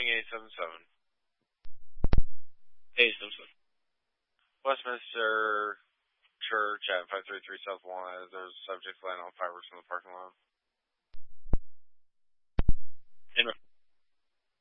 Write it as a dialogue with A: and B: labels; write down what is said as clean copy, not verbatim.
A: incoming 877.
B: 877.
A: Westminster Church at 533 South Walnut. There's subjects laying on fireworks in the parking lot.
B: In